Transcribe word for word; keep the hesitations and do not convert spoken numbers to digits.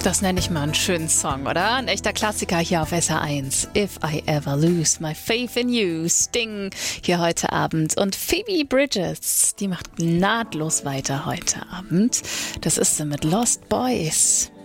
Das nenne ich mal einen schönen Song, oder? Ein echter Klassiker hier auf S R eins. If I Ever Lose My Faith in You. Sting hier heute Abend. Und Phoebe Bridgers, die macht nahtlos weiter heute Abend. Das ist sie mit Lost Boys.